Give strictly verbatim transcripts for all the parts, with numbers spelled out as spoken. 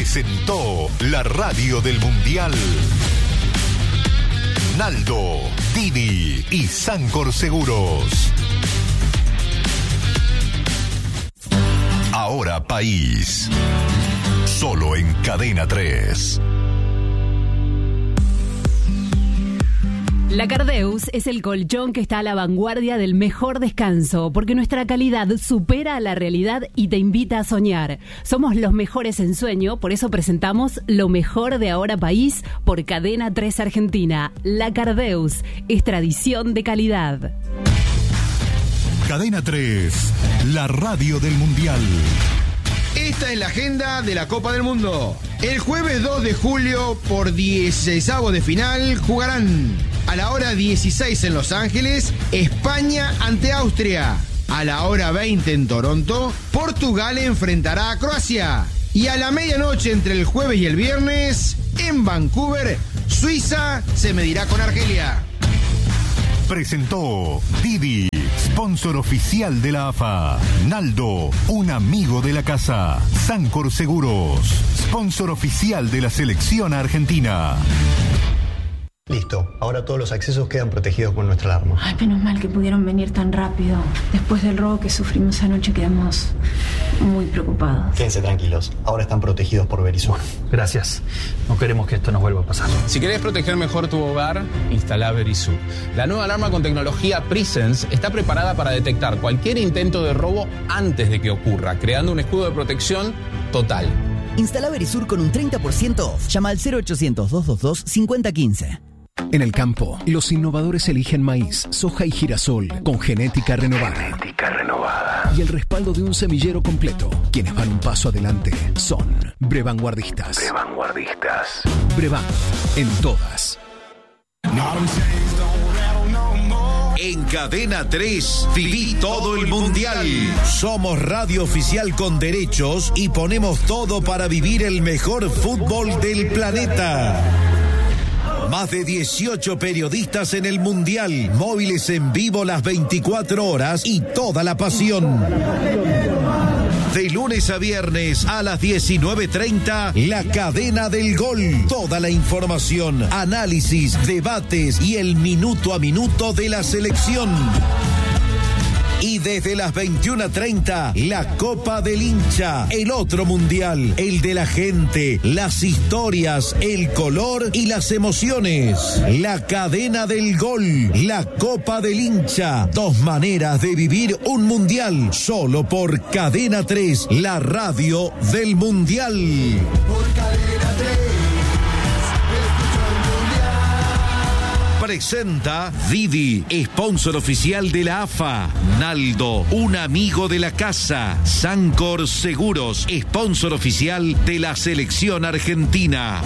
presentó la radio del Mundial. Naldo, Didi y Sancor Seguros. Ahora País. Solo en Cadena tres. La Cardeus es el colchón que está a la vanguardia del mejor descanso, porque nuestra calidad supera a la realidad y te invita a soñar. Somos los mejores en sueño, por eso presentamos lo mejor de Ahora País por Cadena tres Argentina. La Cardeus es tradición de calidad. Cadena tres, la radio del Mundial. Esta es la agenda de la Copa del Mundo. El jueves dos de julio, por dieciseisavo de final, jugarán a la hora dieciséis en Los Ángeles, España ante Austria. A la hora veinte en Toronto, Portugal enfrentará a Croacia. Y a la medianoche entre el jueves y el viernes, en Vancouver, Suiza se medirá con Argelia. Presentó Didi, sponsor oficial de la A F A. Naldo, un amigo de la casa. Sancor Seguros, sponsor oficial de la selección argentina. Listo, ahora todos los accesos quedan protegidos con nuestra alarma. Ay, menos mal que pudieron venir tan rápido. Después del robo que sufrimos anoche quedamos muy preocupados. Quédense tranquilos, ahora están protegidos por Verisur. Gracias, no queremos que esto nos vuelva a pasar. Si querés proteger mejor tu hogar, instala Verisur. La nueva alarma con tecnología Presence está preparada para detectar cualquier intento de robo antes de que ocurra, creando un escudo de protección total. Instala Verisur con un treinta por ciento off. Llama al cero ochocientos, doscientos veintidós, cincuenta quince. En el campo, los innovadores eligen maíz, soja y girasol con genética renovada. Genética renovada. Y el respaldo de un semillero completo. Quienes van un paso adelante son Brevanguardistas. Brevanguardistas. Brevan, en todas. En Cadena tres, viví todo el Mundial. Somos radio oficial con derechos y ponemos todo para vivir el mejor fútbol del planeta. Más de dieciocho periodistas en el Mundial, móviles en vivo las veinticuatro horas y toda la pasión. De lunes a viernes a las diecinueve treinta, La Cadena del Gol. Toda la información, análisis, debates y el minuto a minuto de la selección. Y desde las veintiuna treinta, la Copa del Hincha, el otro mundial, el de la gente, las historias, el color y las emociones. La Cadena del Gol, la Copa del Hincha, dos maneras de vivir un mundial, solo por Cadena tres, la radio del mundial. Por Cadena tres. Presenta Didi, sponsor oficial de la A F A. Naldo, un amigo de la casa. Sancor Seguros, sponsor oficial de la selección argentina.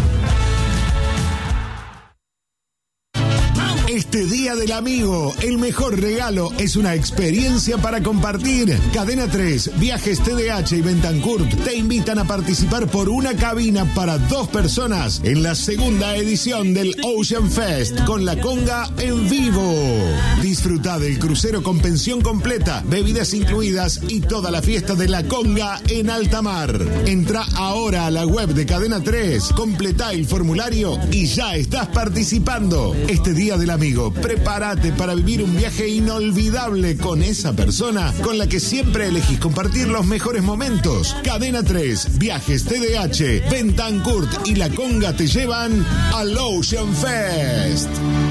Este Día del Amigo, el mejor regalo es una experiencia para compartir. Cadena tres, Viajes T D H y Bentancurt te invitan a participar por una cabina para dos personas en la segunda edición del Ocean Fest con la conga en vivo. Disfruta del crucero con pensión completa, bebidas incluidas y toda la fiesta de la conga en alta mar. Entra ahora a la web de Cadena tres, completá el formulario y ya estás participando. Este Día del Amigo, prepárate para vivir un viaje inolvidable con esa persona con la que siempre elegís compartir los mejores momentos. Cadena tres, Viajes T D H, Bentancurt y La Conga te llevan al Ocean Fest.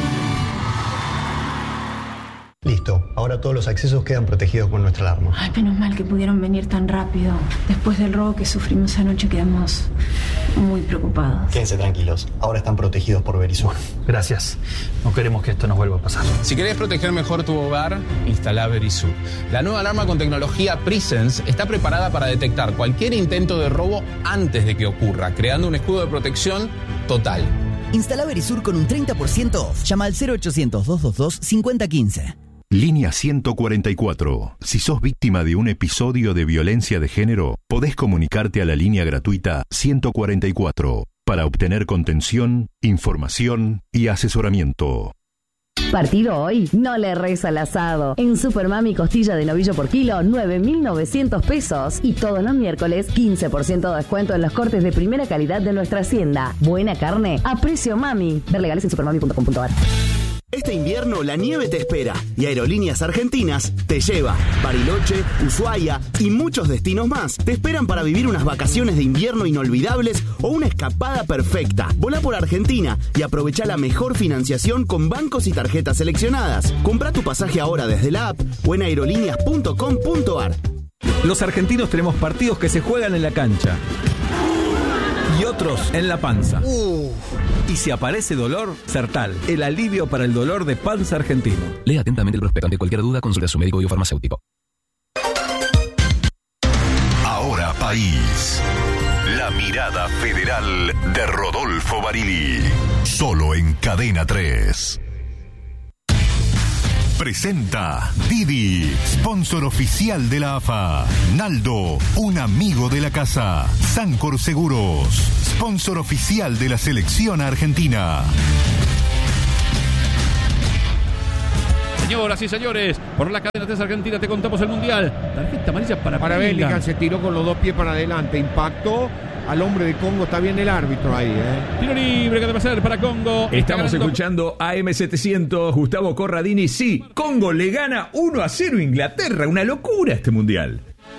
Listo, ahora todos los accesos quedan protegidos con nuestra alarma. Ay, menos mal que pudieron venir tan rápido. Después del robo que sufrimos anoche quedamos muy preocupados. Quédense tranquilos, ahora están protegidos por Verisur. Gracias, no queremos que esto nos vuelva a pasar. Si querés proteger mejor tu hogar, instala Verisur. La nueva alarma con tecnología Presence está preparada para detectar cualquier intento de robo antes de que ocurra, creando un escudo de protección total. Instala Verisur con un treinta por ciento off. Llama al cero ochocientos, doscientos veintidós, cincuenta quince. Línea ciento cuarenta y cuatro. Si sos víctima de un episodio de violencia de género, podés comunicarte a la línea gratuita ciento cuarenta y cuatro para obtener contención, información y asesoramiento. Partido hoy, no le reza al asado. En Supermami costilla de novillo por kilo, nueve mil novecientos pesos. Y todos los miércoles, quince por ciento de descuento en los cortes de primera calidad de nuestra hacienda. Buena carne a precio mami. Ver legales en supermami punto com punto a r. Este invierno la nieve te espera y Aerolíneas Argentinas te lleva. Bariloche, Ushuaia y muchos destinos más te esperan para vivir unas vacaciones de invierno inolvidables o una escapada perfecta. Volá por Argentina y aprovecha la mejor financiación con bancos y tarjetas seleccionadas. Comprá tu pasaje ahora desde la app o en aerolíneas punto com punto a r. Los argentinos tenemos partidos que se juegan en la cancha y otros en la panza. Uh. Y si aparece dolor, Sertal, el alivio para el dolor de panza argentino. Lea atentamente el prospecto. Ante cualquier duda, consulte a su médico o farmacéutico. Ahora País. La mirada federal de Rodolfo Barili. Solo en Cadena tres. Presenta Didi, sponsor oficial de la A F A. Naldo, un amigo de la casa. Sancor Seguros, sponsor oficial de la selección argentina. Señoras y señores, por la cadena tres Argentina te contamos el mundial. Tarjeta amarilla para, para Bellingham. Se tiró con los dos pies para adelante, impactó al hombre de Congo. Está bien el árbitro ahí, ¿eh? Tiro libre que debe ser para Congo. Estamos ganando... escuchando A M setecientos, Gustavo Corradini. Sí, Congo le gana uno a cero a Inglaterra. Una locura este mundial.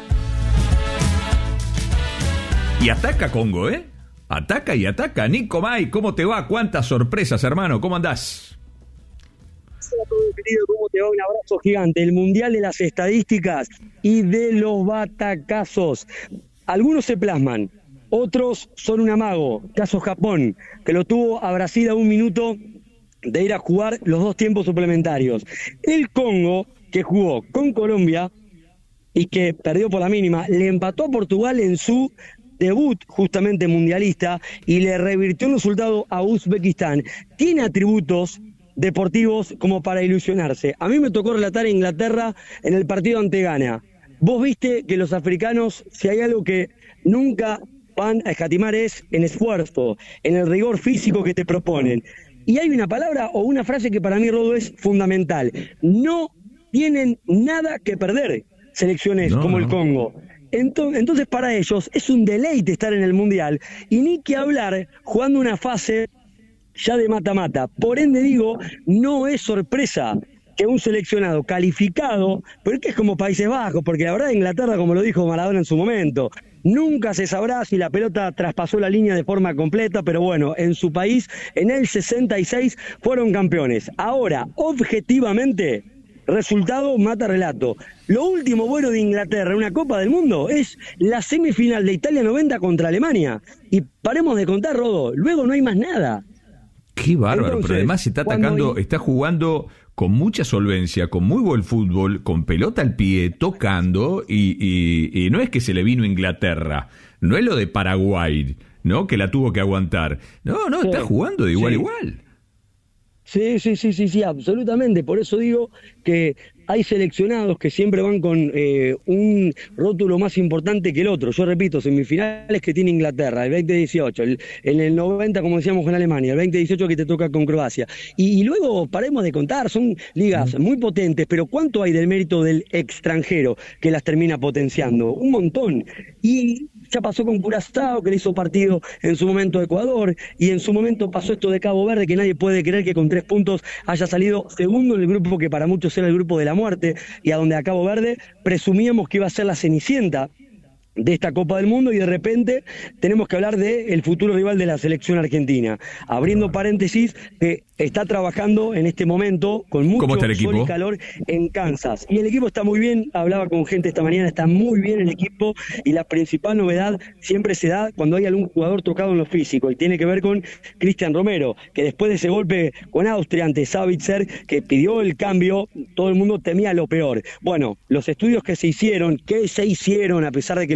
Y ataca Congo, ¿eh? Ataca y ataca. Nico May, ¿cómo te va? ¿Cuántas sorpresas, hermano? ¿Cómo andás? Hola a todos, querido, ¿cómo te va? Un abrazo gigante. El mundial de las estadísticas y de los batacazos. Algunos se plasman, otros son un amago. Caso Japón, que lo tuvo a Brasil a un minuto de ir a jugar los dos tiempos suplementarios. El Congo, que jugó con Colombia y que perdió por la mínima, le empató a Portugal en su debut justamente mundialista y le revirtió el resultado a Uzbekistán. Tiene atributos deportivos como para ilusionarse. A mí me tocó relatar a Inglaterra en el partido ante Ghana. Vos viste que los africanos, si hay algo que nunca van a escatimar es en esfuerzo, en el rigor físico que te proponen. Y hay una palabra o una frase que para mí, Rodo, es fundamental. No tienen nada que perder selecciones no, como no. el Congo. Entonces, entonces para ellos es un deleite estar en el Mundial y ni que hablar jugando una fase ya de mata-mata. Por ende digo, no es sorpresa que un seleccionado calificado, pero es que es como Países Bajos, porque la verdad Inglaterra, como lo dijo Maradona en su momento, nunca se sabrá si la pelota traspasó la línea de forma completa, pero bueno, en su país, en el sesenta y seis, fueron campeones. Ahora, objetivamente, resultado mata relato. Lo último bueno de Inglaterra en una Copa del Mundo es la semifinal de Italia noventa contra Alemania. Y paremos de contar, Rodo, luego no hay más nada. Qué bárbaro, Entonces, pero además está atacando, hay... está jugando con mucha solvencia, con muy buen fútbol, con pelota al pie, tocando, y, y, y no es que se le vino a Inglaterra, no es lo de Paraguay, ¿no? Que la tuvo que aguantar. No, no, sí, está jugando de igual a sí. igual. Sí, sí, sí, sí, sí, absolutamente. Por eso digo que hay seleccionados que siempre van con eh, un rótulo más importante que el otro. Yo repito, semifinales que tiene Inglaterra, el veinte dieciocho, el, en el noventa, como decíamos, con Alemania, el veinte dieciocho que te toca con Croacia. Y, y luego paremos de contar, son ligas muy potentes, pero ¿cuánto hay del mérito del extranjero que las termina potenciando? Un montón. Y ya pasó con Curazao, que le hizo partido en su momento a Ecuador, y en su momento pasó esto de Cabo Verde, que nadie puede creer que con tres puntos haya salido segundo en el grupo que para muchos era el grupo de la muerte, y a donde a Cabo Verde presumíamos que iba a ser la cenicienta de esta Copa del Mundo, y de repente tenemos que hablar del futuro rival de la selección argentina. Abriendo paréntesis, que está trabajando en este momento con mucho sol y calor en Kansas. Y el equipo está muy bien, hablaba con gente esta mañana, está muy bien el equipo, y la principal novedad siempre se da cuando hay algún jugador tocado en lo físico, y tiene que ver con Cristian Romero, que después de ese golpe con Austria ante Savitzer, que pidió el cambio, todo el mundo temía lo peor. Bueno, los estudios que se hicieron, que se hicieron, a pesar de que lo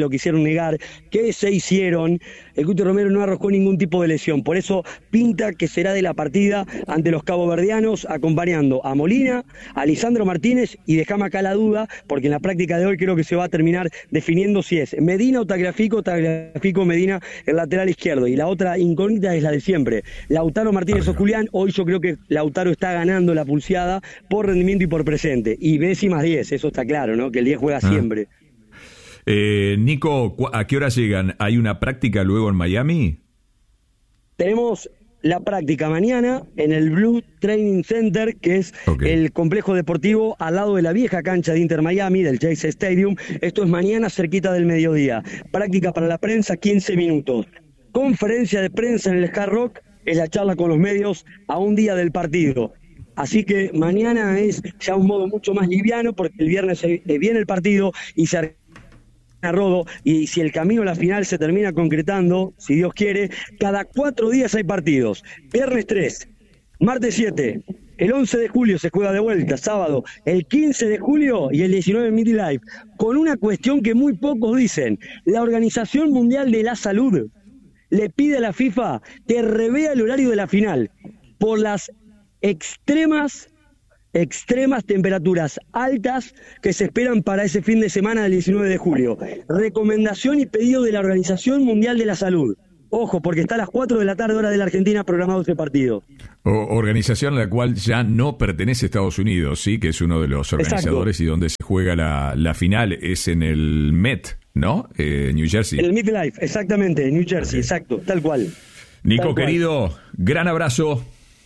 lo quisieron negar, que se hicieron. El Cuti Romero no arrojó ningún tipo de lesión, por eso pinta que será de la partida ante los caboverdianos, acompañando a Molina, a Lisandro Martínez, y dejame acá la duda, porque en la práctica de hoy creo que se va a terminar definiendo si es Medina o Tagliafico, Tagliafico Medina, el lateral izquierdo, y la otra incógnita es la de siempre, Lautaro Martínez o Julián. Hoy yo creo que Lautaro está ganando la pulseada por rendimiento y por presente, y Messi más diez, eso está claro, ¿no? Que el diez juega ah. siempre. Eh, Nico, ¿a qué hora llegan? ¿Hay una práctica luego en Miami? Tenemos la práctica mañana en el Blue Training Center, que es okay. el complejo deportivo al lado de la vieja cancha de Inter Miami, del Chase Stadium. Esto es mañana cerquita del mediodía. Práctica para la prensa, quince minutos. Conferencia de prensa en el Hard Rock, es la charla con los medios a un día del partido. Así que mañana es ya un modo mucho más liviano, porque el viernes viene el partido y se a Rodo, y si el camino a la final se termina concretando, si Dios quiere, cada cuatro días hay partidos. Viernes tres, martes siete, el once de julio se juega de vuelta, sábado, el quince de julio y el diecinueve en MetLife, con una cuestión que muy pocos dicen. La Organización Mundial de la Salud le pide a la FIFA que revea el horario de la final por las extremas extremas temperaturas altas que se esperan para ese fin de semana del diecinueve de julio. Recomendación y pedido de la Organización Mundial de la Salud. Ojo, porque está a las cuatro de la tarde hora de la Argentina programado este partido. O, organización a la cual ya no pertenece Estados Unidos, sí, que es uno de los organizadores. Exacto. Y donde se juega la, la final es en el Met, ¿no? Eh, New Jersey. El MetLife, exactamente, New Jersey, okay. Exacto, tal cual. Nico, tal querido, cual. Gran abrazo.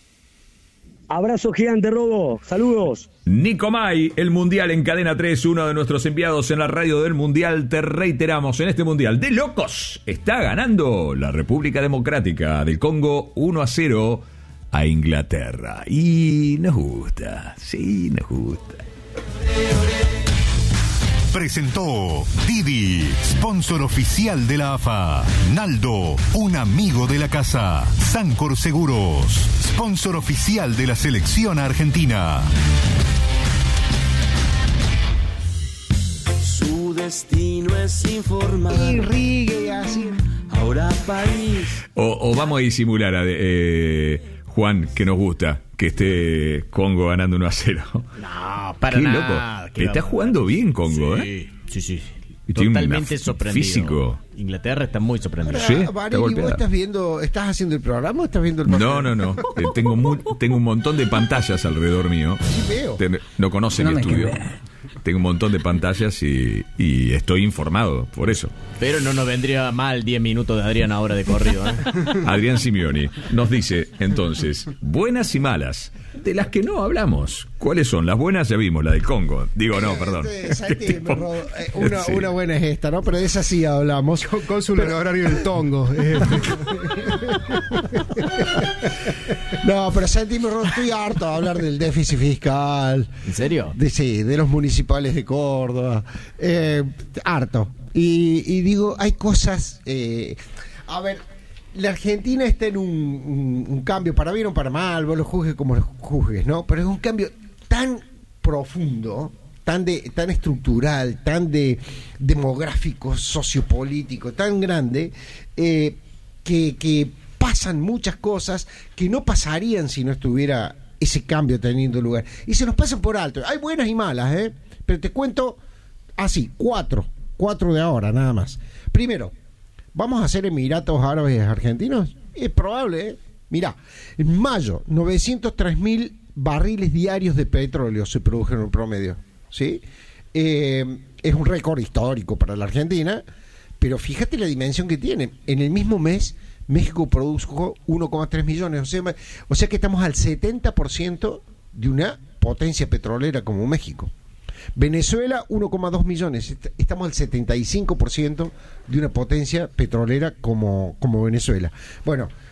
Abrazo gigante, Robo. Saludos. Nico May, el Mundial en Cadena tres, uno de nuestros enviados en la radio del Mundial. Te reiteramos, en este Mundial de locos está ganando la República Democrática del Congo uno a cero a Inglaterra. Y nos gusta, sí, nos gusta. Presentó Didi, sponsor oficial de la A F A. Naldo, un amigo de la casa. Sancor Seguros, sponsor oficial de la selección argentina. Su destino es informar. Irrigue así. Ahora país. O, o vamos a disimular a eh, Juan, que nos gusta que esté Congo ganando uno a cero. No, para Qué nada. Loco. Está jugando bien Congo, sí, ¿eh? Sí, sí. Y totalmente sorprendido. Físico. Inglaterra está muy sorprendido. Sí, Vale, ¿y vos estás viendo, estás haciendo el programa o estás viendo el programa? No, no, no. Eh, tengo, muy, tengo un montón de pantallas alrededor mío. Sí, veo. Te, no conocen no mi estudio. Tengo un montón de pantallas y, y estoy informado por eso. Pero no nos vendría mal diez minutos de Adrián ahora de corrido, ¿eh? Adrián Simeoni nos dice, entonces, buenas y malas, de las que no hablamos. ¿Cuáles son? Las buenas ya vimos, la del Congo. Digo, no, perdón. Una, sí. una buena es esta, ¿no? Pero de esa sí hablamos. Cónsul Pero... horario del Tongo. No, pero Santi, estoy harto de hablar del déficit fiscal. ¿En serio? De, sí, de los municipales de Córdoba. Eh, harto. Y, y digo, hay cosas... Eh, a ver, la Argentina está en un, un, un cambio, para bien o para mal, vos lo juzgues como lo juzgues, ¿no? Pero es un cambio tan profundo, tan de tan estructural, tan de demográfico, sociopolítico, tan grande, eh, que, que pasan muchas cosas que no pasarían si no estuviera ese cambio teniendo lugar. Y se nos pasan por alto. Hay buenas y malas, ¿eh? Pero te cuento así, cuatro. Cuatro de ahora, nada más. Primero, ¿vamos a hacer Emiratos Árabes Argentinos? Es probable, ¿eh? Mirá, en mayo, novecientos tres mil barriles diarios de petróleo se produjeron en promedio, ¿sí? Eh, es un récord histórico para la Argentina, pero fíjate la dimensión que tiene. En el mismo mes, México produjo uno coma tres millones, o sea, o sea que estamos al setenta por ciento de una potencia petrolera como México. Venezuela, uno coma dos millones. Estamos al setenta y cinco por ciento de una potencia petrolera como, como Venezuela. Bueno,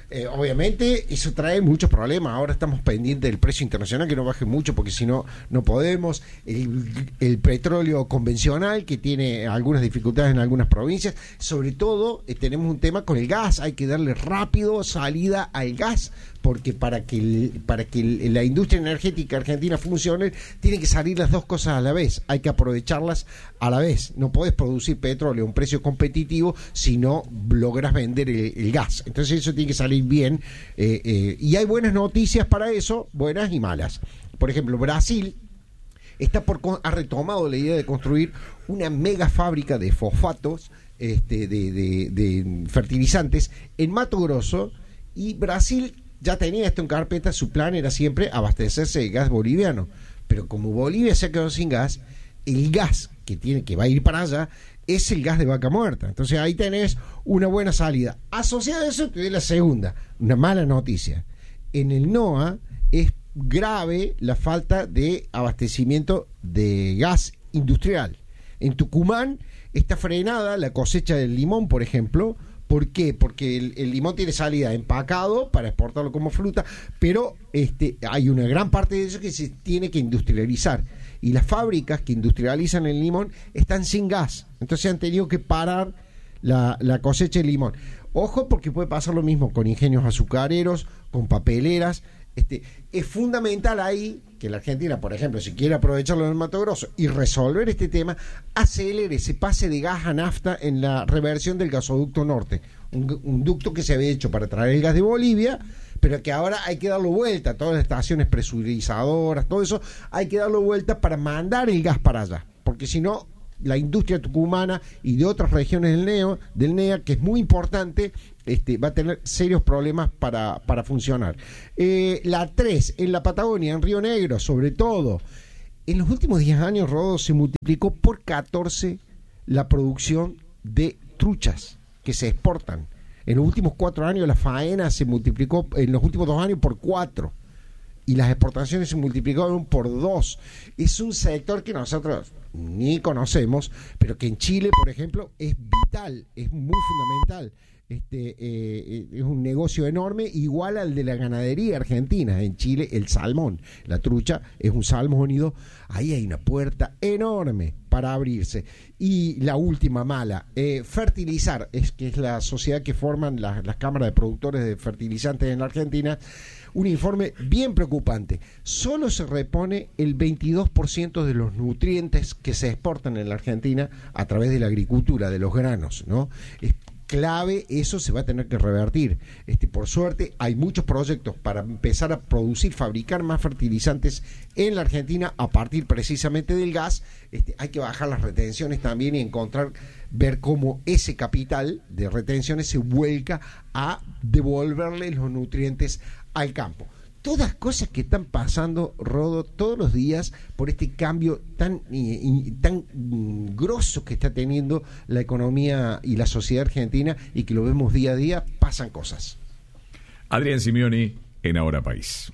Eh, obviamente eso trae muchos problemas. Ahora estamos pendientes del precio internacional, que no baje mucho, porque si no, no podemos. El, el petróleo convencional, que tiene algunas dificultades en algunas provincias. Sobre todo, eh, tenemos un tema con el gas. Hay que darle rápido salida al gas, porque para que, el, para que el, la industria energética argentina funcione, tienen que salir las dos cosas a la vez. Hay que aprovecharlas a la vez. No podés producir petróleo a un precio competitivo si no logras vender el, el gas. Entonces eso tiene que salir bien, eh, eh, y hay buenas noticias para eso, buenas y malas. Por ejemplo, Brasil está por ha retomado la idea de construir una mega fábrica de fosfatos, este, de, de, de fertilizantes en Mato Grosso, y Brasil ya tenía esto en carpeta. Su plan era siempre abastecerse de gas boliviano, pero como Bolivia se ha quedado sin gas, el gas que tiene que va a ir para allá es el gas de vaca muerta. Entonces ahí tenés una buena salida. Asociada a eso te doy la segunda, una mala noticia. En el NOA es grave la falta de abastecimiento de gas industrial. En Tucumán está frenada la cosecha del limón, por ejemplo. ¿Por qué? Porque el, el limón tiene salida empacado para exportarlo como fruta, pero este, hay una gran parte de eso que se tiene que industrializar. Y las fábricas que industrializan el limón están sin gas. Entonces han tenido que parar la, la cosecha de limón. Ojo, porque puede pasar lo mismo con ingenios azucareros, con papeleras. Este, es fundamental ahí que la Argentina, por ejemplo, si quiere aprovecharlo en el Mato Grosso y resolver este tema, acelere ese pase de gas a nafta en la reversión del gasoducto norte. Un, un ducto que se había hecho para traer el gas de Bolivia, pero que ahora hay que darlo vuelta. Todas las estaciones presurizadoras, todo eso, hay que darlo vuelta para mandar el gas para allá. Porque si no, la industria tucumana y de otras regiones del, Neo, del N E A, que es muy importante, este, va a tener serios problemas para, para funcionar. Eh, la tres, en la Patagonia, en Río Negro, sobre todo, en los últimos diez años, Rodo, se multiplicó por catorce la producción de truchas que se exportan. En los últimos cuatro años la faena se multiplicó, en los últimos dos años, por cuatro. Y las exportaciones se multiplicaron por dos. Es un sector que nosotros ni conocemos, pero que en Chile, por ejemplo, es vital, es muy fundamental. Este, eh, es un negocio enorme, igual al de la ganadería argentina. En Chile, el salmón, la trucha, es un salmónido. Ahí hay una puerta enorme para abrirse. Y la última mala, eh, fertilizar, es que es la sociedad que forman las, las cámaras de productores de fertilizantes en la Argentina. Un informe bien preocupante. Solo se repone el veintidós por ciento de los nutrientes que se exportan en la Argentina a través de la agricultura, de los granos, ¿no? Es clave, eso se va a tener que revertir. Este, por suerte, hay muchos proyectos para empezar a producir, fabricar más fertilizantes en la Argentina a partir precisamente del gas. Este, hay que bajar las retenciones también y encontrar, ver cómo ese capital de retenciones se vuelca a devolverle los nutrientes al campo. Todas cosas que están pasando, Rodo, todos los días por este cambio tan, y, tan mm, grosso que está teniendo la economía y la sociedad argentina, y que lo vemos día a día, pasan cosas. Adrián Simeoni en Ahora País.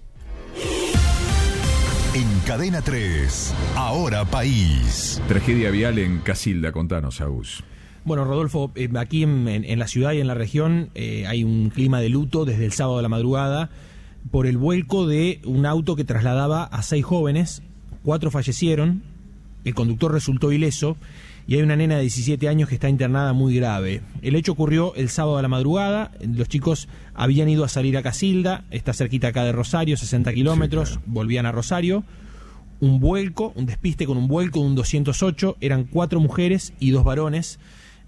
En Cadena tres, Ahora País. Tragedia vial en Casilda, contanos, Agus. Bueno, Rodolfo, eh, aquí en, en, en la ciudad y en la región eh, hay un clima de luto desde el sábado a la madrugada por el vuelco de un auto que trasladaba a seis jóvenes. Cuatro fallecieron, el conductor resultó ileso y hay una nena de diecisiete años que está internada muy grave. El hecho ocurrió el sábado a la madrugada. Los chicos habían ido a salir a Casilda, está cerquita acá de Rosario, sesenta kilómetros, sí, claro. Volvían a Rosario. Un vuelco, un despiste con un vuelco de un doscientos ocho, eran cuatro mujeres y dos varones.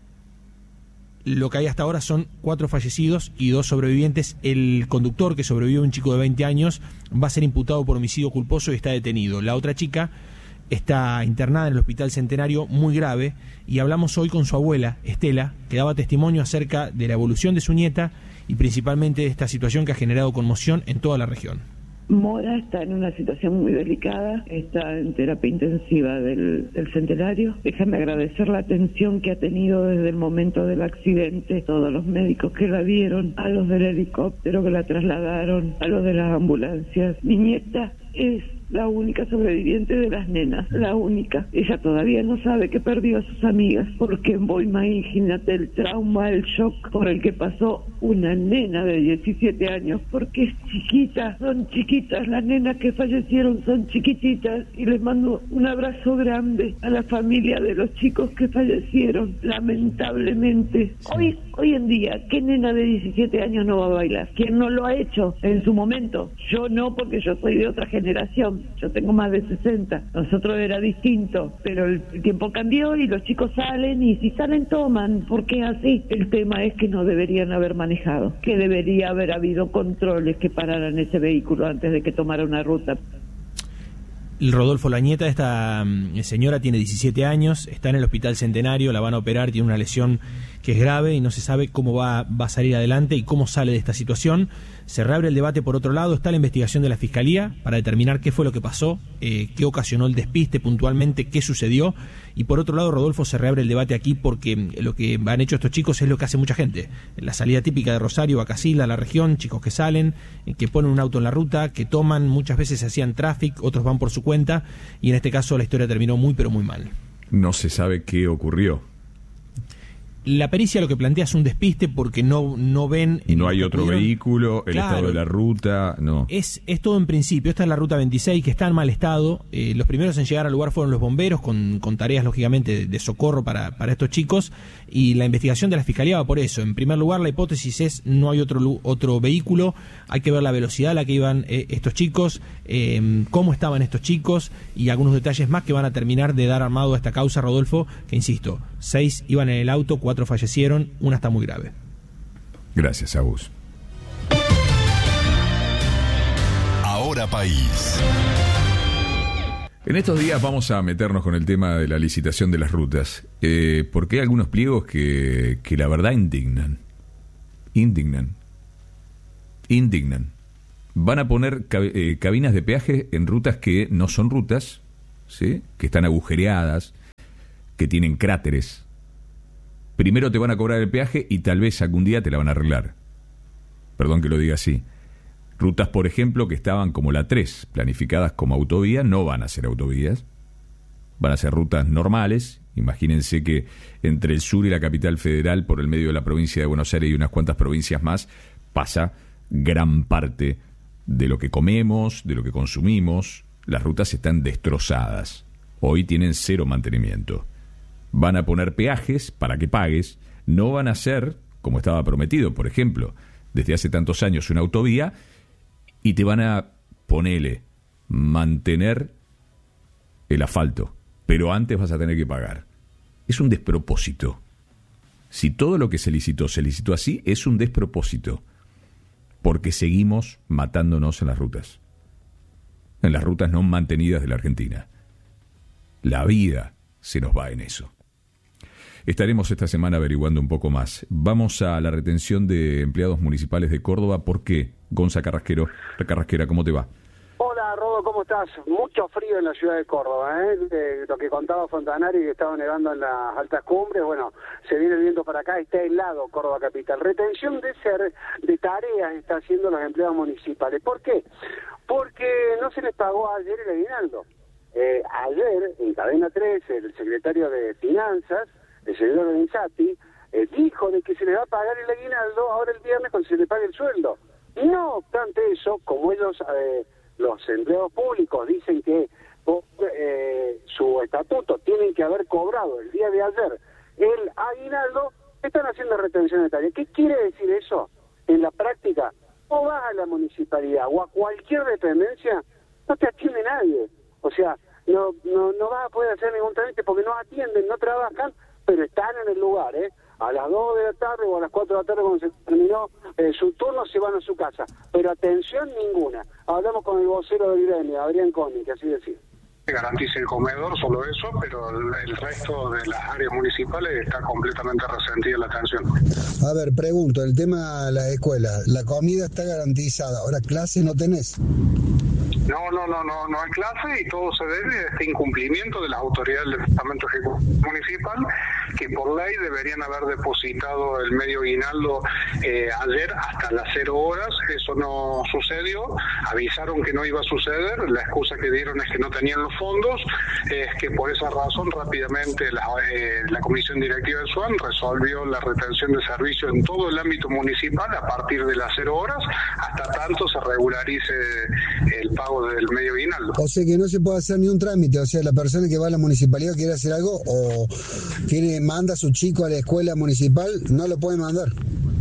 Lo que hay hasta ahora son cuatro fallecidos y dos sobrevivientes. El conductor, que sobrevivió, un chico de veinte años, va a ser imputado por homicidio culposo y está detenido. La otra chica está internada en el Hospital Centenario muy grave, y hablamos hoy con su abuela, Estela, que daba testimonio acerca de la evolución de su nieta y principalmente de esta situación que ha generado conmoción en toda la región. Mora está en una situación muy delicada, está en terapia intensiva del, del Centenario. Déjame agradecer la atención que ha tenido desde el momento del accidente, todos los médicos que la vieron, a los del helicóptero que la trasladaron, a los de las ambulancias. Mi nieta es la única sobreviviente de las nenas, la única. Ella todavía no sabe que perdió a sus amigas, porque vos imagínate el trauma, el shock por el que pasó una nena de diecisiete años, porque es chiquita, son chiquitas, las nenas que fallecieron son chiquititas, y les mando un abrazo grande a la familia de los chicos que fallecieron, lamentablemente. Sí. Hoy, hoy en día, ¿qué nena de diecisiete años no va a bailar? ¿Quién no lo ha hecho en su momento? Yo no, porque yo soy de otra generación, yo tengo más de sesenta, nosotros era distinto, pero el tiempo cambió y los chicos salen, y si salen toman, porque es así. El tema es que no deberían haber manejado, que debería haber habido controles que pararan ese vehículo antes de que tomara una ruta. Rodolfo, la nieta de esta señora tiene diecisiete años, está en el Hospital Centenario, la van a operar, tiene una lesión que es grave y no se sabe cómo va, va a salir adelante y cómo sale de esta situación. Se reabre el debate por otro lado, está la investigación de la Fiscalía para determinar qué fue lo que pasó, eh, qué ocasionó el despiste puntualmente, qué sucedió. Y por otro lado, Rodolfo, se reabre el debate aquí porque lo que han hecho estos chicos es lo que hace mucha gente. La salida típica de Rosario a Casilda, a la región, chicos que salen, eh, que ponen un auto en la ruta, que toman, muchas veces se hacían tráfico, otros van por su cuenta, y en este caso la historia terminó muy pero muy mal. No se sabe qué ocurrió. La pericia lo que plantea es un despiste porque no, no ven... No hay otro pudieron... vehículo, el claro, estado de la ruta, no. Es, es todo en principio. Esta es la ruta veintiséis, que está en mal estado. Eh, los primeros en llegar al lugar fueron los bomberos, con, con tareas, lógicamente, de, de socorro para, para estos chicos. Y la investigación de la Fiscalía va por eso. En primer lugar, la hipótesis es no hay otro, otro vehículo. Hay que ver la velocidad a la que iban eh, estos chicos, eh, cómo estaban estos chicos y algunos detalles más que van a terminar de dar armado a esta causa, Rodolfo, que insisto, seis iban en el auto, cuatro fallecieron, una está muy grave. Gracias, Agus. Ahora País. En estos días vamos a meternos con el tema de la licitación de las rutas, eh, porque hay algunos pliegos que, que la verdad indignan. Indignan. Indignan. Van a poner cab- eh, cabinas de peaje en rutas que no son rutas, ¿sí? Que están agujereadas, que tienen cráteres. Primero te van a cobrar el peaje y tal vez algún día te la van a arreglar. Perdón que lo diga así. Rutas, por ejemplo, que estaban como la tres, planificadas como autovía, no van a ser autovías. Van a ser rutas normales. Imagínense que entre el sur y la capital federal, por el medio de la provincia de Buenos Aires y unas cuantas provincias más, pasa gran parte de lo que comemos, de lo que consumimos. Las rutas están destrozadas. Hoy tienen cero mantenimiento. Van a poner peajes para que pagues, no van a ser, como estaba prometido, por ejemplo, desde hace tantos años una autovía, y te van a, ponele, mantener el asfalto, pero antes vas a tener que pagar. Es un despropósito. Si todo lo que se licitó se licitó así, es un despropósito, porque seguimos matándonos en las rutas, en las rutas no mantenidas de la Argentina. La vida se nos va en eso. Estaremos esta semana averiguando un poco más. Vamos a la retención de empleados municipales de Córdoba. ¿Por qué? Gonza Carrasquero, Carrasquera, ¿cómo te va? Hola, Rodo, ¿cómo estás? Mucho frío en la ciudad de Córdoba, ¿eh? De lo que contaba Fontanari, que estaba nevando en las altas cumbres, bueno, se viene el viento para acá, está helado Córdoba capital. Retención de ser de tareas está haciendo los empleados municipales. ¿Por qué? Porque no se les pagó ayer el aguinaldo. Eh, ayer, en Cadena tres, el secretario de Finanzas, el señor Benzati, eh, dijo de que se le va a pagar el aguinaldo ahora el viernes cuando se le pague el sueldo. No obstante eso, como ellos, eh, los empleados públicos, dicen que por eh, su estatuto tienen que haber cobrado el día de ayer el aguinaldo, están haciendo retención de tareas. ¿Qué quiere decir eso? En la práctica, o vas a la municipalidad o a cualquier dependencia, no te atiende nadie. O sea, no, no, no vas a poder hacer ningún trámite porque no atienden, no trabajan, pero están en el lugar, ¿eh? A las dos de la tarde o a las cuatro de la tarde cuando se terminó eh, su turno se van a su casa, pero atención ninguna. Hablamos con el vocero del gremio, Adrián Coni, que así decía. Garantiza el comedor, solo eso, pero el, el resto de las áreas municipales está completamente resentida la atención. A ver, pregunto, el tema de la escuela, la comida está garantizada, ahora clase no tenés. No, no, no, no, no hay clase y todo se debe a este incumplimiento de las autoridades del Departamento Ejecutivo Municipal que por ley deberían haber depositado el medio aguinaldo eh, ayer hasta las cero horas. Eso no sucedió, avisaron que no iba a suceder, la excusa que dieron es que no tenían los fondos, es que por esa razón rápidamente la, eh, la comisión directiva del SUAN resolvió la retención de servicios en todo el ámbito municipal a partir de las cero horas, hasta tanto se regularice el pago del medio aguinaldo. O sea que no se puede hacer ni un trámite, o sea, la persona que va a la municipalidad quiere hacer algo o tiene manda a su chico a la escuela municipal, no lo puede mandar.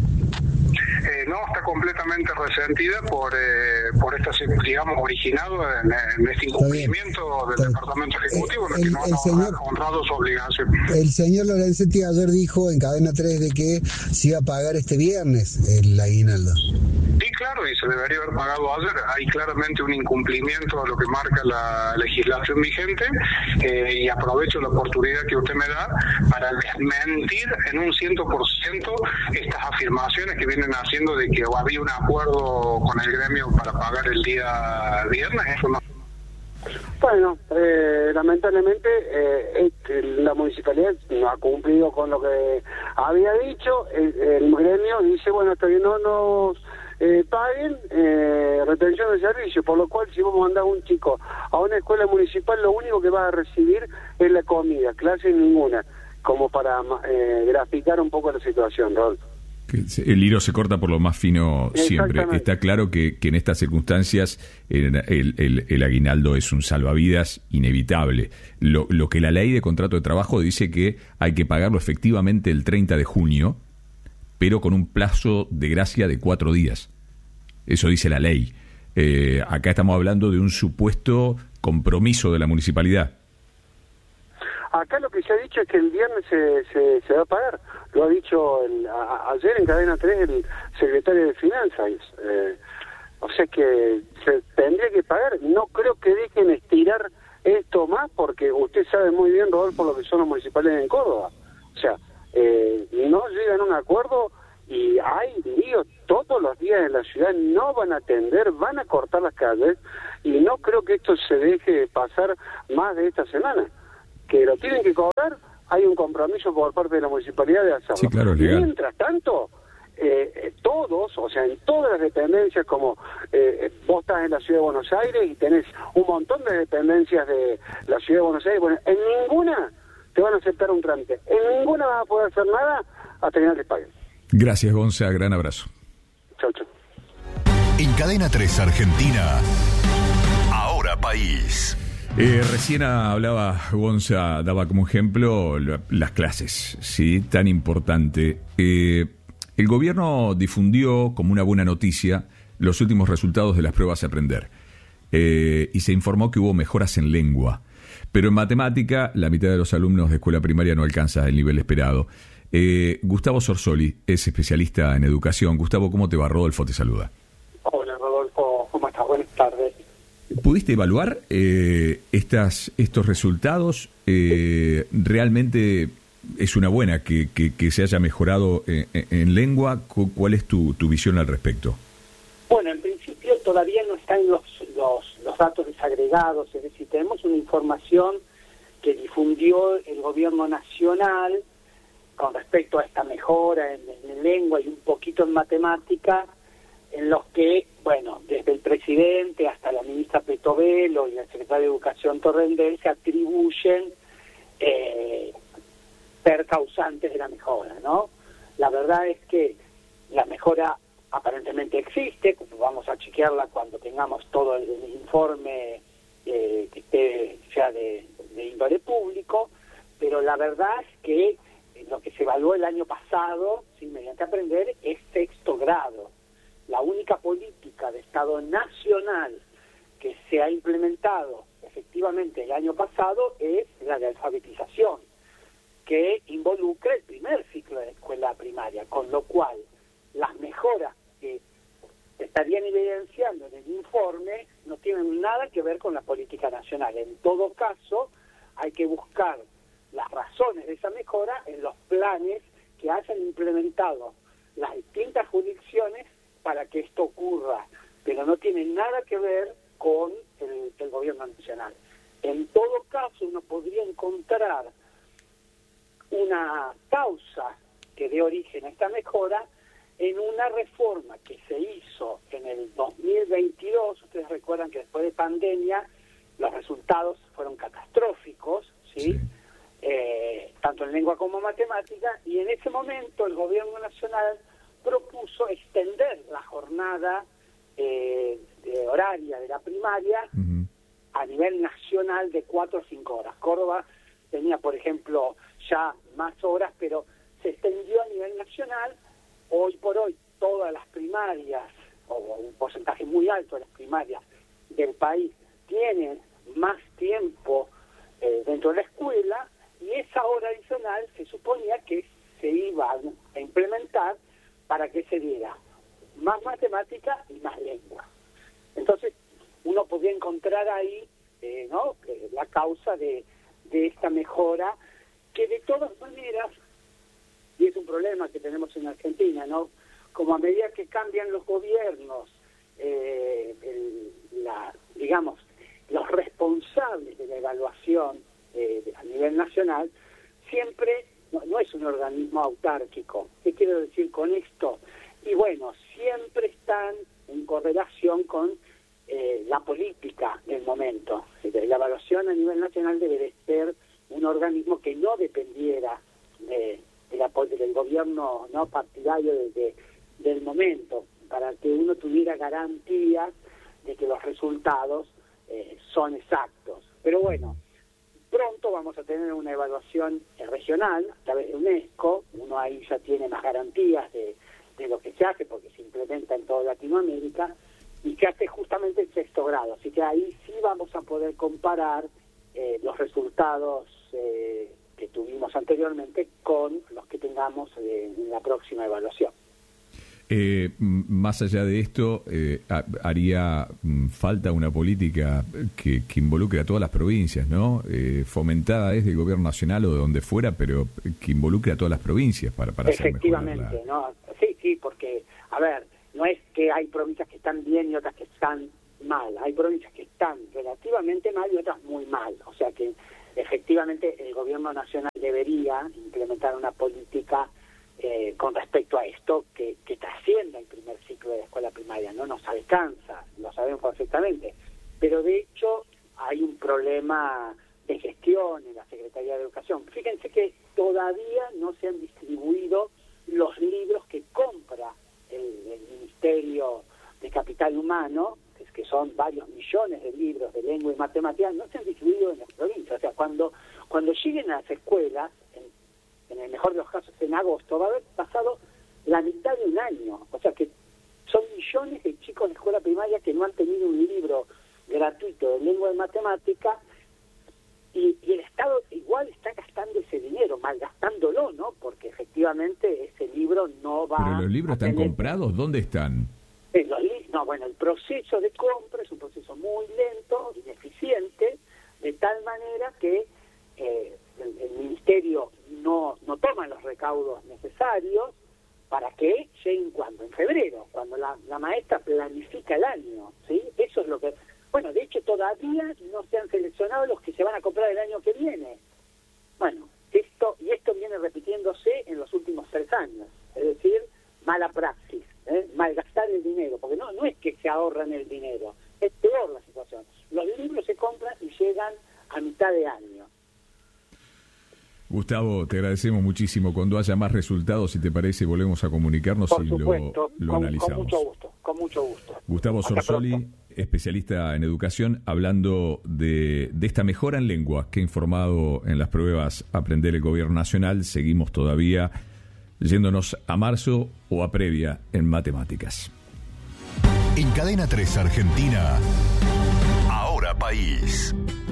Eh, no, está completamente resentida por eh, por esta, digamos, originado en, en este incumplimiento del Departamento Ejecutivo, en el que no, no señor, ha honrado su obligación. El señor Lorenzetti ayer dijo en Cadena tres de que se iba a pagar este viernes el aguinaldo. Sí, claro, y se debería haber pagado ayer. Hay claramente un incumplimiento a lo que marca la legislación vigente, eh, y aprovecho la oportunidad que usted me da para desmentir en un ciento por ciento estas afirmaciones que vienen haciendo de que había un acuerdo con el gremio para pagar el día viernes. Eso no. Bueno, eh, lamentablemente eh, eh, la municipalidad no ha cumplido con lo que había dicho. El, el gremio dice, bueno, hasta que no nos eh, paguen, eh, retención de servicio, por lo cual si vos mandás a un chico a una escuela municipal, lo único que va a recibir es la comida, clase ninguna, como para eh, graficar un poco la situación, Rodolfo. El hilo se corta por lo más fino siempre. Está claro que, que en estas circunstancias el, el, el, el aguinaldo es un salvavidas inevitable. Lo, lo que la ley de contrato de trabajo dice que hay que pagarlo efectivamente el treinta de junio, pero con un plazo de gracia de cuatro días. Eso dice la ley. Eh, acá estamos hablando de un supuesto compromiso de la municipalidad. Acá lo que se ha dicho es que el viernes se, se, se va a pagar. Lo ha dicho el, a, ayer en Cadena tres el secretario de Finanzas. Eh, o sea que se tendría que pagar. No creo que dejen estirar esto más, porque usted sabe muy bien, Rodolfo, lo que son los municipales en Córdoba. O sea, eh, no llegan a un acuerdo y hay líos todos los días en la ciudad, no van a atender, van a cortar las calles, y no creo que esto se deje pasar más de esta semana. Que lo tienen que cobrar, hay un compromiso por parte de la municipalidad de hacerlo. Sí, claro, es legal. Mientras tanto, eh, todos, o sea, en todas las dependencias, como eh, vos estás en la Ciudad de Buenos Aires y tenés un montón de dependencias de la Ciudad de Buenos Aires, bueno, en ninguna te van a aceptar un trámite, en ninguna vas a poder hacer nada hasta que no les paguen. Gracias, Gonza, gran abrazo. Chau, chau. En Cadena tres Argentina, Ahora País. Eh, recién hablaba Gonza, daba como ejemplo la, las clases, ¿sí? Tan importante. Eh, el gobierno difundió como una buena noticia los últimos resultados de las pruebas a aprender, eh, y se informó que hubo mejoras en lengua, pero en matemática la mitad de los alumnos de escuela primaria no alcanza el nivel esperado. Eh, Gustavo Sorsoli es especialista en educación. Gustavo, ¿cómo te va? Rodolfo te saluda. Hola, Rodolfo, ¿cómo estás? Buenas tardes. ¿Pudiste evaluar eh, estas, estos resultados? Eh, ¿Realmente es una buena que, que, que se haya mejorado en, en lengua? ¿Cuál es tu, tu visión al respecto? Bueno, en principio todavía no están los, los, los datos desagregados, es decir, tenemos una información que difundió el gobierno nacional con respecto a esta mejora en, en lengua y un poquito en matemática, en los que, bueno, desde el presidente hasta la ministra Petovelo y el secretario de Educación Torrendel se atribuyen eh, ser causantes de la mejora, ¿no? La verdad es que la mejora aparentemente existe, vamos a chequearla cuando tengamos todo el, el informe eh, que esté ya de, de índole público, pero la verdad es que lo que se evaluó el año pasado, ¿sí?, mediante aprender, es sexto grado. La única política de Estado nacional que se ha implementado efectivamente el año pasado es la de alfabetización, que involucra el primer ciclo de escuela primaria, con lo cual las mejoras que estarían evidenciando en el informe no tienen nada que ver con la política nacional. En todo caso, hay que buscar las razones de esa mejora en los planes que hayan implementado las distintas jurisdicciones para que esto ocurra, pero no tiene nada que ver con el, el gobierno nacional. En todo caso, uno podría encontrar una causa que dio origen a esta mejora en una reforma que se hizo en el dos mil veintidós. Ustedes recuerdan que después de pandemia los resultados fueron catastróficos, ¿sí? sí. Eh, tanto en lengua como matemática, y en ese momento el gobierno nacional propuso extender la jornada eh, de horaria de la primaria uh-huh. a nivel nacional de cuatro a cinco horas. Córdoba tenía, por ejemplo, ya más horas, pero se extendió a nivel nacional. Hoy por hoy todas las primarias, o un porcentaje muy alto de las primarias del país, tienen más tiempo eh, dentro de la escuela, y esa hora adicional se suponía que se iba a implementar para que se diera más matemática y más lengua. Entonces uno podía encontrar ahí eh, ¿no? eh, la causa de, de esta mejora, que de todas maneras, y es un problema que tenemos en Argentina, ¿no? Como a medida que cambian los gobiernos, eh, el, la, digamos, los responsables de la evaluación eh, a nivel nacional, siempre no, no es un organismo autárquico. ¿Qué quiero decir con esto? Y bueno, siempre están en correlación con eh, la política del momento. La evaluación a nivel nacional debe de ser un organismo que no dependiera de De la, del gobierno no partidario de, de, del momento, para que uno tuviera garantías de que los resultados eh, son exactos. Pero bueno, pronto vamos a tener una evaluación regional a través de UNESCO. Uno ahí ya tiene más garantías de, de lo que se hace, porque se implementa en toda Latinoamérica, y se hace justamente el sexto grado. Así que ahí sí vamos a poder comparar eh, los resultados eh, que tuvimos anteriormente con los que tengamos eh, en la próxima evaluación. Eh, más allá de esto, eh, haría falta una política que, que involucre a todas las provincias, ¿no? Eh, fomentada desde el gobierno nacional o de donde fuera, pero que involucre a todas las provincias para, para hacer Efectivamente, la... ¿no? Sí, sí, porque, a ver, no es que hay provincias que están bien y otras que están mal. Hay provincias que están relativamente mal y otras muy mal. O sea que efectivamente el gobierno nacional debería implementar una política eh, con respecto a esto que, que trascienda el primer ciclo de la escuela primaria. No nos alcanza, lo sabemos perfectamente, pero de hecho hay un problema de gestión en la Secretaría de Educación. Fíjense que todavía no se han distribuido los libros que compra el, el Ministerio de Capital Humano, que son varios millones de libros de lengua y matemáticas, no se han distribuido en las provincias. O sea, cuando cuando lleguen a las escuelas, en, en el mejor de los casos en agosto, va a haber pasado la mitad de un año. O sea que son millones de chicos de escuela primaria que no han tenido un libro gratuito de lengua y matemática, y, y el Estado igual está gastando ese dinero, malgastándolo, ¿no? Porque efectivamente ese libro no va... ¿Pero los libros están tener... comprados? ¿Dónde están? Los li- no, bueno, el proceso de compra es un proceso muy lento, ineficiente, de tal manera que eh, el, el Ministerio no, no toma los recaudos necesarios para que lleguen cuando, en febrero, cuando la, la maestra planifica el año, ¿sí? Eso es lo que... Bueno, de hecho todavía no se han seleccionado los que se van a comprar el año que viene. Bueno, esto y esto viene repitiéndose en los últimos tres años, es decir, mala praxis. ¿Eh? Malgastar el dinero, porque no no es que se ahorran el dinero, es peor la situación. Los libros se compran y llegan a mitad de año. Gustavo, te agradecemos muchísimo. Cuando haya más resultados, si te parece, volvemos a comunicarnos Por y supuesto, lo, lo con, analizamos. Con mucho gusto, con mucho gusto. Gustavo Hasta Sorsoli, pronto. especialista en educación, hablando de, de esta mejora en lengua que ha informado en las pruebas Aprender el Gobierno Nacional. Seguimos todavía yéndonos a marzo o a previa en matemáticas. En Cadena tres Argentina, Ahora País.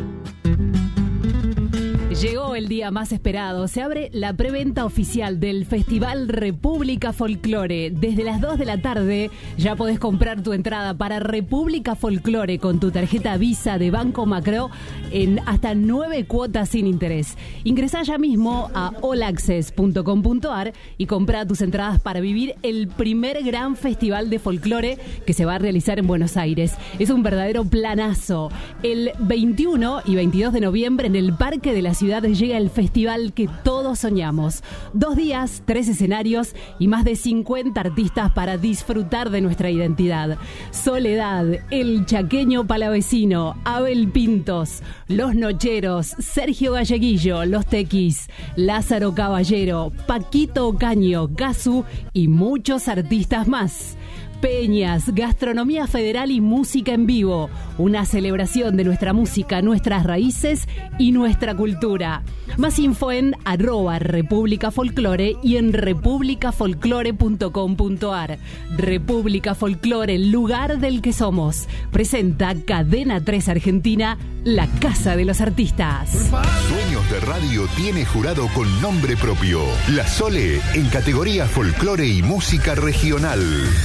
Llegó el día más esperado. Se abre la preventa oficial del Festival República Folklore. Desde las dos de la tarde ya podés comprar tu entrada para República Folklore con tu tarjeta Visa de Banco Macro en hasta nueve cuotas sin interés. Ingresá ya mismo a all access punto com punto a r y comprá tus entradas para vivir el primer gran festival de folclore que se va a realizar en Buenos Aires. Es un verdadero planazo. El veintiuno y veintidós de noviembre en el Parque de la Ciudad ciudad llega el festival que todos soñamos. Dos días, tres escenarios y más de cincuenta artistas para disfrutar de nuestra identidad. Soledad, El Chaqueño Palavecino, Abel Pintos, Los Nocheros, Sergio Galleguillo, Los Tequis, Lázaro Caballero, Paquito Ocaño, Gasu y muchos artistas más. Peñas, gastronomía federal y música en vivo. Una celebración de nuestra música, nuestras raíces y nuestra cultura. Más info en arroba República Folclore y en república folclore punto com punto ar. República Folclore, el lugar del que somos. Presenta Cadena tres Argentina, la casa de los artistas. Sueños de Radio tiene jurado con nombre propio. La Sole en categoría folclore y música regional.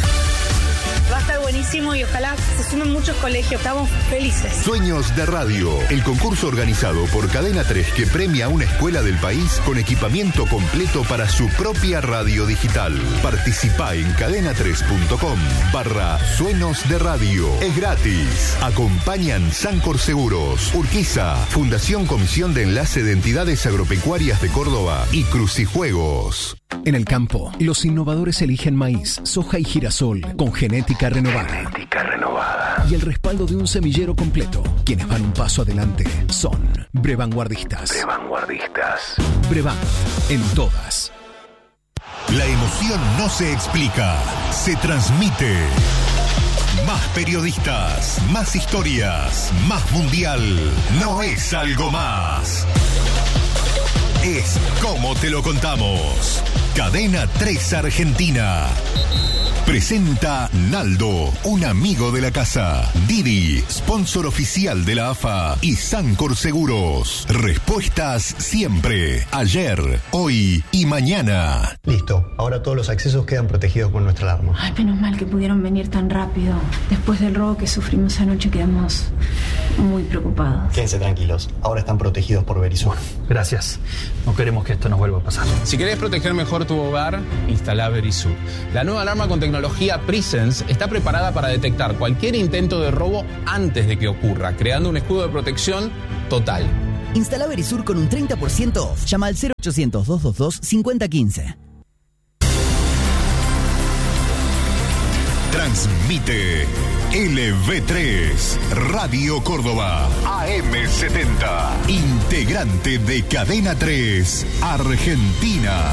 Va a estar buenísimo y ojalá se sumen muchos colegios. Estamos felices. Sueños de Radio, el concurso organizado por Cadena tres que premia a una escuela del país con equipamiento completo para su propia radio digital. Participa en cadena tres punto com barra Sueños de Radio. Es gratis. Acompañan Sancor Seguros, Urquiza, Fundación Comisión de Enlace de Entidades Agropecuarias de Córdoba y Crucijuegos. En el campo, los innovadores eligen maíz, soja y girasol con genética renovada. Genética renovada. Y el respaldo de un semillero completo. Quienes van un paso adelante son Brevanguardistas. Brevanguardistas. Brevan, en todas. La emoción no se explica, se transmite. Más periodistas, más historias, más mundial. No es algo más. Es como te lo contamos. Cadena tres Argentina. Presenta Naldo, un amigo de la casa. Didi, sponsor oficial de la A F A. Y Sancor Seguros. Respuestas siempre. Ayer, hoy y mañana. Listo, ahora todos los accesos quedan protegidos con nuestra alarma. Ay, menos mal que pudieron venir tan rápido. Después del robo que sufrimos anoche quedamos muy preocupados. Quédense tranquilos, ahora están protegidos por Verisur. Gracias, no queremos que esto nos vuelva a pasar. Si querés proteger mejor tu hogar, instala Verisur. La nueva alarma con tecnología Presence está preparada para detectar cualquier intento de robo antes de que ocurra, creando un escudo de protección total. Instala Verisur con un treinta por ciento off. Llama al cero ochocientos, doscientos veintidós, cincuenta quince. Transmite L V tres, Radio Córdoba, A M setenta, integrante de Cadena tres, Argentina.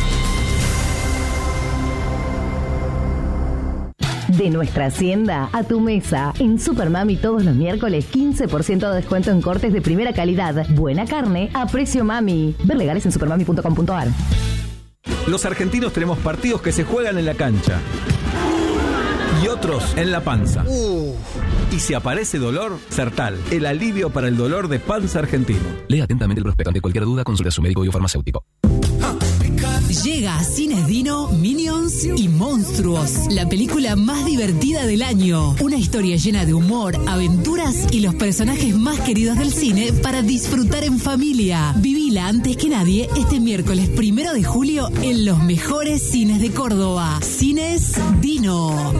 De nuestra hacienda a tu mesa. En Supermami todos los miércoles quince por ciento de descuento en cortes de primera calidad. Buena carne a precio mami. Ver legales en supermami punto com punto ar. Los argentinos tenemos partidos que se juegan en la cancha y otros en la panza. Uh. Y si aparece dolor, Sertal, el alivio para el dolor de panza argentino. Lea atentamente el prospecto. Ante cualquier duda, consulte a su médico y o farmacéutico. Llega a Cines Dino, Minions y Monstruos, la película más divertida del año. Una historia llena de humor, aventuras y los personajes más queridos del cine para disfrutar en familia. Vivila antes que nadie este miércoles primero de julio en los mejores cines de Córdoba. Cines Dino.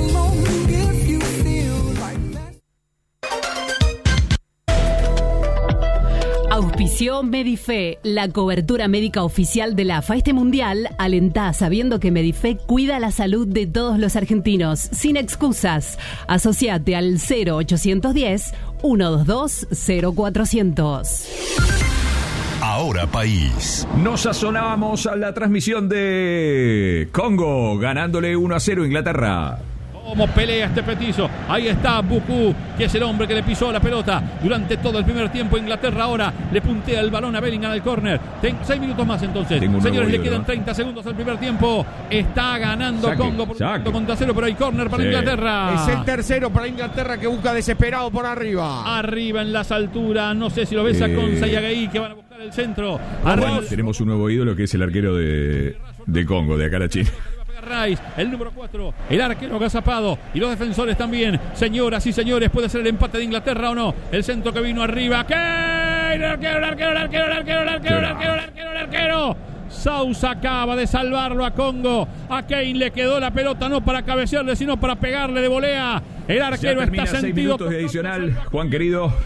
Auspició Medife, la cobertura médica oficial de la A F A. Este mundial alentá sabiendo que Medife cuida la salud de todos los argentinos, sin excusas. Asociate al cero ochocientos diez, ciento veintidós, cero cuatrocientos. Ahora país. Nos sazonábamos a la transmisión de Congo, ganándole uno a cero a Inglaterra. Cómo pelea este petizo. Ahí está Buku, que es el hombre que le pisó la pelota durante todo el primer tiempo. Inglaterra ahora le puntea el balón a Bellingham al córner. Ten seis minutos más entonces. Señores, le quedan treinta segundos al primer tiempo. Está ganando saque, Congo por saque. Contra cero, pero hay córner para sí. Inglaterra. Es el tercero para Inglaterra que busca desesperado por arriba. Arriba en las alturas. No sé si lo ves a Konsa y a Gaí que van a buscar el centro. Bueno, tenemos un nuevo ídolo que es el arquero de, de Congo, de Acarachín. Rice, el número cuatro, el arquero agazapado y los defensores también. Señoras y señores, puede ser el empate de Inglaterra o no. El centro que vino arriba. ¿Qué? El arquero, el arquero, el arquero, el arquero, el arquero, el arquero, el arquero, el arquero. Sousa acaba de salvarlo a Congo. A Kane le quedó la pelota no para cabecearle, sino para pegarle de volea. El arquero está sentido. seis minutos de adicional, Juan querido.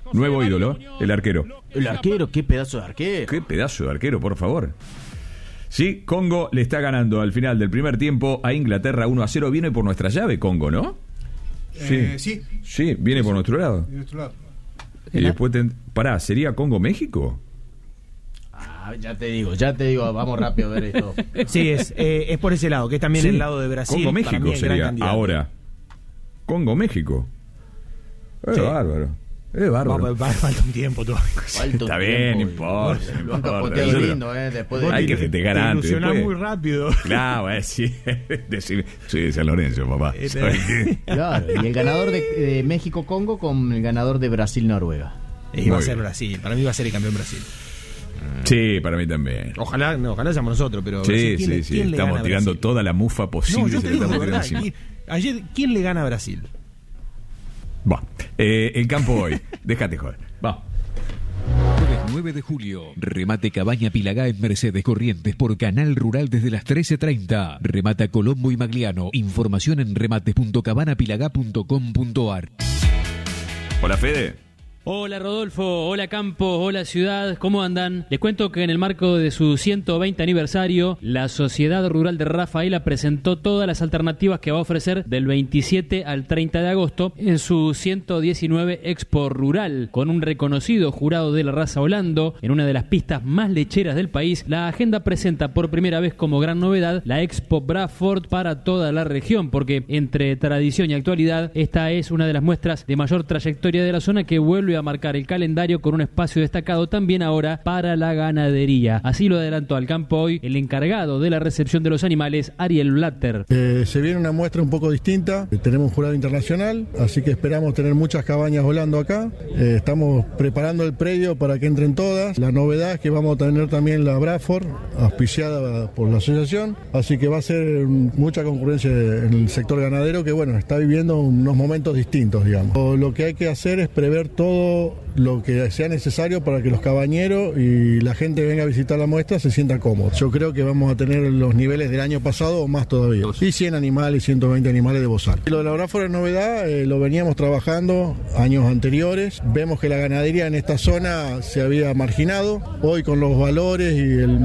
Nuevo ídolo, el arquero. El arquero, qué pedazo de arquero. Qué pedazo de arquero, por favor. Sí, Congo le está ganando al final del primer tiempo a Inglaterra uno a cero. Viene por nuestra llave, Congo, ¿no? Eh, sí. Sí, viene por nuestro lado. De nuestro lado. Y después, te... pará, ¿sería Congo-México? Ah, ya te digo, ya te digo, vamos rápido a ver esto. Sí, es, eh, es por ese lado, que es también Sí, el lado de Brasil. Congo-México sería ahora. Congo-México. Es Sí. bárbaro. Es bárbaro. Va- va- falta un tiempo todavía. Está bien, no importa. no Lo han importa. capoteado Nosotros- lindo, eh, después de- Hay que festejar Te antes. ilusionás después. muy rápido. Claro, eh, sí. Decime, soy de San Lorenzo, papá. ¿Sabes qué? Claro, y el ganador de, de México-Congo con el ganador de Brasil-Noruega. Y va a Muy ser bien. Brasil. Para mí va a ser el campeón Brasil. Sí, para mí también. Ojalá, no, ojalá seamos nosotros, pero Sí, Brasil, ¿quién sí, le- sí. quién le Estamos gana a tirando Brasil? toda la mufa posible. No, yo se te le digo de estamos tirando verdad. encima. ¿quién- Ayer, ¿quién le gana a Brasil? Va. Eh, el campo hoy. Déjate joder. Va. Jueves nueve de julio, remate Cabaña Pilagá en Mercedes Corrientes por Canal Rural desde las trece treinta. Remata Colombo y Magliano. Información en remates punto cabana pilagá punto com punto ar. Hola, Fede. Hola Rodolfo, hola Campos, hola Ciudad, ¿cómo andan? Les cuento que en el marco de su ciento veinte aniversario, la Sociedad Rural de Rafaela presentó todas las alternativas que va a ofrecer del veintisiete al treinta de agosto en su ciento diecinueve Expo Rural. Con un reconocido jurado de la raza Holando, en una de las pistas más lecheras del país, la agenda presenta por primera vez como gran novedad la Expo Bradford para toda la región, porque entre tradición y actualidad, esta es una de las muestras de mayor trayectoria de la zona que vuelve a marcar el calendario con un espacio destacado también ahora para la ganadería. Así lo adelantó al campo hoy el encargado de la recepción de los animales, Ariel Blatter. Eh, se viene una muestra un poco distinta. Eh, tenemos un jurado internacional, así que esperamos tener muchas cabañas volando acá. Eh, estamos preparando el predio para que entren todas. La novedad es que vamos a tener también la Bradford, auspiciada por la asociación, así que va a ser mucha concurrencia en el sector ganadero que, bueno, está viviendo unos momentos distintos, digamos. O lo que hay que hacer es prever todo lo que sea necesario para que los cabañeros y la gente que venga a visitar la muestra se sienta cómodo. Yo creo que vamos a tener los niveles del año pasado o más todavía. Y cien animales, ciento veinte animales de bozal. Lo de la Bradford es novedad, eh, lo veníamos trabajando años anteriores. Vemos que la ganadería en esta zona se había marginado. Hoy con los valores y el